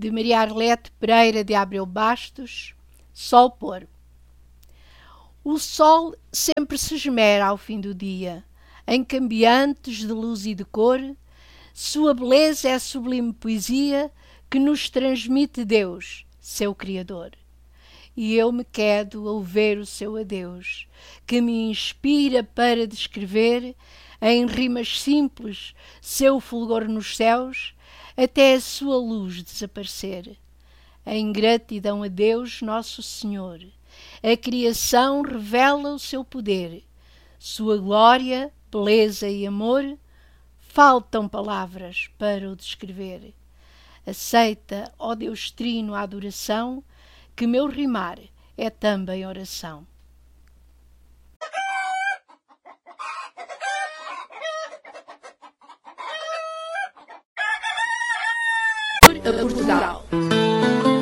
de Maria Arlete Pereira de Abreu Bastos. Sol pôr. O sol sempre se esmera ao fim do dia, em cambiantes de luz e de cor. Sua beleza é sublime poesia que nos transmite Deus, seu Criador. E eu me quedo ao ver o seu adeus, que me inspira para descrever, em rimas simples, seu fulgor nos céus, até a sua luz desaparecer. Em gratidão a Deus Nosso Senhor, a criação revela o seu poder, sua glória, beleza e amor, faltam palavras para o descrever. Aceita, ó Deus Trino, a adoração, que meu rimar é também oração. A Portugal.